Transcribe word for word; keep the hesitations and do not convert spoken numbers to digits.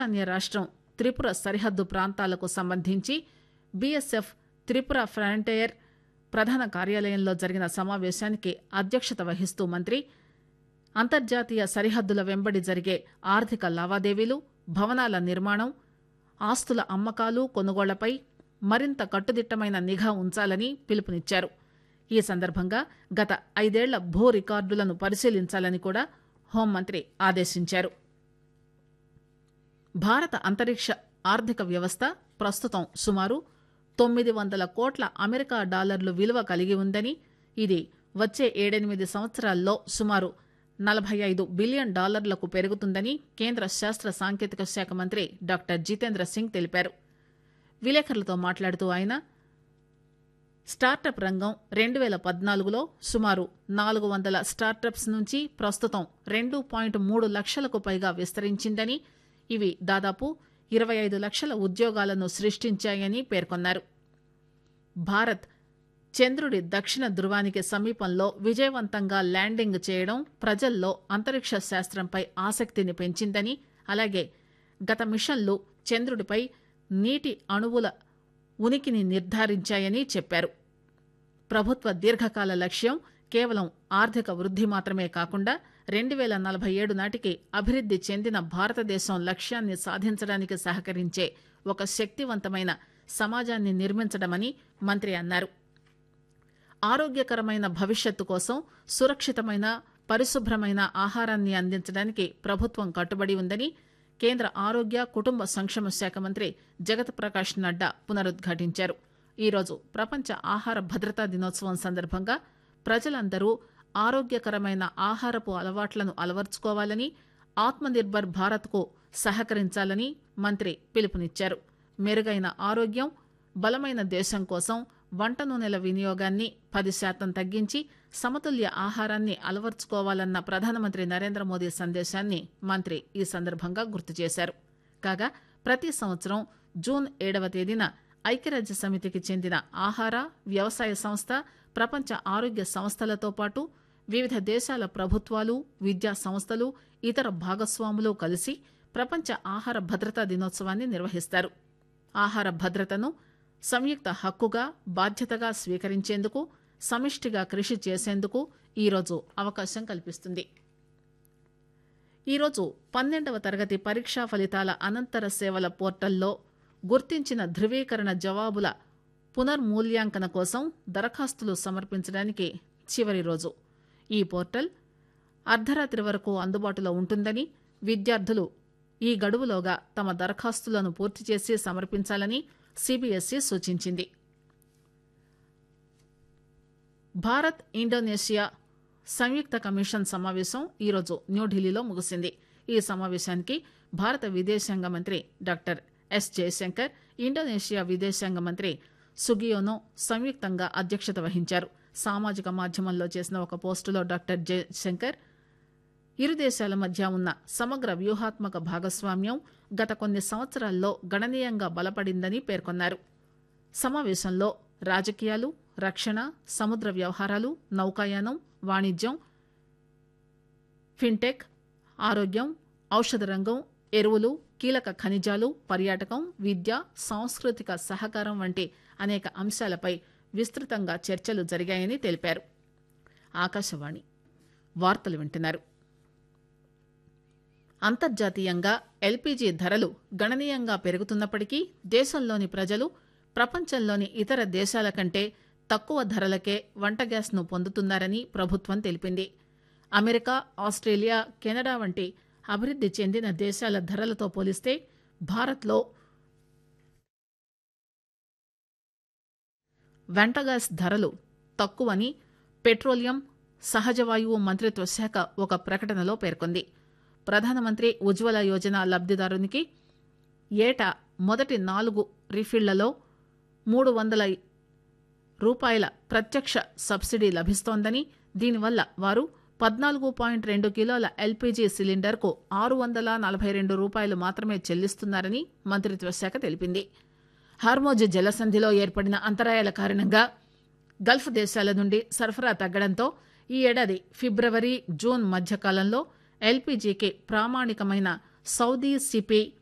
ఈశాన్య రాష్టం త్రిపుర సరిహద్దు ప్రాంతాలకు సంబంధించి బీఎస్ఎఫ్ త్రిపుర ఫ్రంటియర్ ప్రధాన కార్యాలయంలో జరిగిన సమావేశానికి అధ్యక్షత వహిస్తూ మంత్రి అంతర్జాతీయ సరిహద్దుల వెంబడి జరిగే ఆర్థిక లావాదేవీలు, భవనాల నిర్మాణం, ఆస్తుల అమ్మకాలు, కొనుగోళ్లపై మరింత కట్టుదిట్టమైన నిఘా ఉంచాలని పిలుపునిచ్చారు. ఈ సందర్భంగా గత ఐదేళ్ల భూ రికార్డులను పరిశీలించాలని కూడా హోంమంత్రి ఆదేశించారు. భారత అంతరిక్ష ఆర్థిక వ్యవస్థ ప్రస్తుతం సుమారు తొమ్మిది వందల కోట్ల అమెరికా డాలర్లు విలువ కలిగి ఉందని, ఇది వచ్చే ఏడెనిమిది సంవత్సరాల్లో సుమారు నలభై ఐదు బిలియన్ డాలర్లకు పెరుగుతుందని కేంద్ర శాస్త్ర సాంకేతిక శాఖ మంత్రి డాక్టర్ జితేంద్ర సింగ్ తెలిపారు. విలేకరులతో మాట్లాడుతూ ఆయన స్టార్టప్ రంగం రెండు పేల పద్నాలుగులో సుమారు నాలుగు వందల స్టార్టప్స్ నుంచి ప్రస్తుతం రెండు పాయింట్ మూడు లక్షలకు పైగా విస్తరించిందని, ఇవి దాదాపు ఇరవై ఐదు లక్షల ఉద్యోగాలను సృష్టించాయని పేర్కొన్నారు. భారత్ చంద్రుడి దక్షిణ ధృవానికి సమీపంలో విజయవంతంగా ల్యాండింగ్ చేయడం ప్రజల్లో అంతరిక్ష శాస్త్రంపై ఆసక్తిని పెంచిందని, అలాగే గత మిషన్లు చంద్రుడిపై నీటి అణువుల ఉనికిని నిర్ధారించాయని చెప్పారు. ప్రభుత్వ దీర్ఘకాల లక్ష్యం కేవలం ఆర్థిక వృద్ధి మాత్రమే కాకుండా రెండు పేల నలభై ఏడు నాటికి అభివృద్ది చెందిన భారతదేశం లక్ష్యాన్ని సాధించడానికి సహకరించే ఒక శక్తివంతమైన సమాజాన్ని నిర్మించడమని మంత్రి అన్నారు. ఆరోగ్యకరమైన భవిష్యత్తు కోసం సురక్షితమైన, పరిశుభ్రమైన ఆహారాన్ని అందించడానికి ప్రభుత్వం కట్టుబడి ఉందని కేంద్ర ఆరోగ్య కుటుంబ సంక్షేమ శాఖ మంత్రి జగత్ ప్రకాష్ నడ్డా పునరుద్ఘాటించారు. ఈరోజు ప్రపంచ ఆహార భద్రతా దినోత్సవం సందర్భంగా ప్రజలందరూ ఆరోగ్యకరమైన ఆహారపు అలవాట్లను అలవర్చుకోవాలని, ఆత్మనిర్భర్ భారత్కు సహకరించాలని మంత్రి పిలుపునిచ్చారు. మెరుగైన ఆరోగ్యం, బలమైన దేశం కోసం వంట నూనెల వినియోగాన్ని పది శాతం తగ్గించి సమతుల్య ఆహారాన్ని అలవర్చుకోవాలన్న ప్రధానమంత్రి నరేంద్ర మోదీ సందేశాన్ని మంత్రి ఈ సందర్భంగా గుర్తు చేశారు. కాగా ప్రతి సంవత్సరం జూన్ ఏడవ తేదీన ఐక్యరాజ్య సమితికి చెందిన ఆహార, వ్యవసాయ సంస్థ, ప్రపంచ ఆరోగ్య సంస్థలతో పాటు వివిధ దేశాల ప్రభుత్వాలు, విద్యా సంస్థలు, ఇతర భాగస్వాములు కలిసి ప్రపంచ ఆహార భద్రతా దినోత్సవాన్ని నిర్వహిస్తారు. ఆహార భద్రతను సంయుక్త హక్కుగా, బాధ్యతగా స్వీకరించేందుకు, సమిష్టిగా కృషి చేసేందుకు ఈరోజు అవకాశం కల్పిస్తుంది. ఈరోజు పన్నెండవ తరగతి పరీక్షా ఫలితాల అనంతర సేవల పోర్టల్లో గుర్తించిన ధృవీకరణ జవాబుల పునర్మూల్యాంకన కోసం దరఖాస్తులు సమర్పించడానికి చివరి రోజు. ఈ పోర్టల్ అర్ధరాత్రి వరకు అందుబాటులో ఉంటుందని, విద్యార్థులు ఈ గడువులోగా తమ దరఖాస్తులను పూర్తి చేసి సమర్పించాలని సీబీఎస్ఈ సూచించింది. భారత్ ఇండోనేషియా సంయుక్త కమిషన్ సమావేశం ఈరోజు న్యూఢిల్లీలో ముగిసింది. ఈ సమావేశానికి భారత విదేశాంగ మంత్రి డాక్టర్ ఎస్ జయశంకర్, ఇండోనేషియా విదేశాంగ మంత్రి సుగియోనో సంయుక్తంగా అధ్యక్షత వహించారు. సామాజిక మాధ్యమంలో చేసిన ఒక పోస్టులో డాక్టర్ జయశంకర్ ఇరు దేశాల మధ్య ఉన్న సమగ్ర వ్యూహాత్మక భాగస్వామ్యం గత కొన్ని సంవత్సరాల్లో గణనీయంగా బలపడిందని పేర్కొన్నారు. సమావేశంలో రాజకీయాలు, రక్షణ, సముద్ర వ్యవహారాలు, నౌకాయానం, వాణిజ్యం, ఫిన్టెక్, ఆరోగ్యం, ఔషధ రంగం, ఎరువులు, కీలక ఖనిజాలు, పర్యాటకం, విద్య, సాంస్కృతిక సహకారం వంటి అనేక అంశాలపై విస్తృతంగా చర్చలు జరిగాయని తెలిపారు. ఆకాశవాణి వార్తలు వింటున్నారు. అంతర్జాతీయంగా ఎల్పీజీ ధరలు గణనీయంగా పెరుగుతున్నప్పటికీ దేశంలోని ప్రజలు ప్రపంచంలోని ఇతర దేశాల కంటే తక్కువ ధరలకే వంట గ్యాస్ ను పొందుతున్నారని ప్రభుత్వం తెలిపింది. అమెరికా, ఆస్ట్రేలియా, కెనడా వంటి అభివృద్ది చెందిన దేశాల ధరలతో పోలిస్తే భారత్లో వంట గ్యాస్ ధరలు తక్కువని పెట్రోలియం, సహజ వాయువు మంత్రిత్వ శాఖ ఒక ప్రకటనలో పేర్కొంది. ప్రధానమంత్రి ఉజ్వల యోజన లబ్దిదారునికి ఏటా మొదటి నాలుగు రీఫిళ్లలో మూడు వందల రూపాయల ప్రత్యక్ష సబ్సిడీ లభిస్తోందని, దీనివల్ల వారు పద్నాలుగు పాయింట్ రెండు కిలోల ఎల్పీజీ సిలిండర్కు ఆరు వందల నలభై రెండు రూపాయలు మాత్రమే చెల్లిస్తున్నారని మంత్రిత్వ శాఖ తెలిపింది. హార్మోజ్ జలసంధిలో ఏర్పడిన అంతరాయాల కారణంగా గల్ఫ్ దేశాల నుండి సరఫరా తగ్గడంతో ఈ ఏడాది ఫిబ్రవరి, జూన్ మధ్యకాలంలో ఎల్పీజీకి ప్రామాణికమైన సౌదీ సిపి